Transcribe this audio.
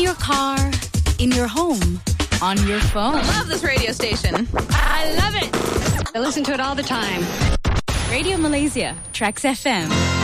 your car, in your home, on your phone. I love this radio station. I love it. I listen to it all the time. Radio Malaysia, Trax FM.